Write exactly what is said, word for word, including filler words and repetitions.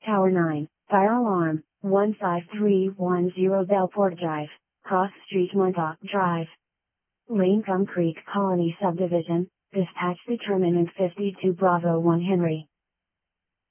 Tower nine, Fire Alarm, one five three one zero Bellport Drive, Cross Street Montauk Drive. Lane Gum Creek Colony Subdivision, dispatch determinant fifty-two Bravo one Henry.